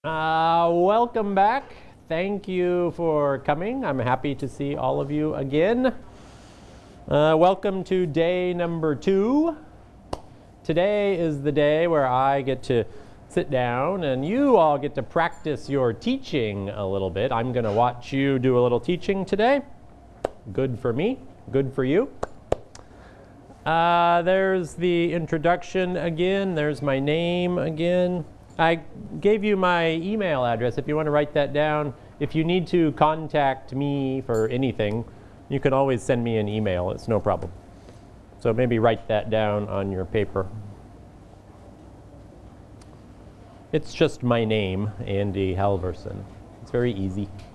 Welcome back. Thank you for coming. I'm happy to see all of you again. Welcome to day number 2. Today is the day where I get to sit down and you all get to practice your teaching a little bit. I'm going to watch you do a little teaching today. Good for me. Good for you. There's the introduction again. There's my name again. I gave you my email address if you want to write that down. If you need to contact me for anything, you can always send me an email. It's no problem. So maybe write that down on your paper. It's just my name, Andy Halverson. It's very easy.